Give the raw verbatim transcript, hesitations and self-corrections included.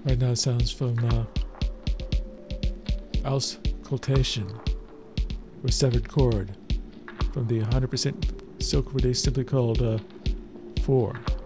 Right now, sounds from uh, Auscultation with Severed Chord from the one hundred percent Silk release simply called uh, four.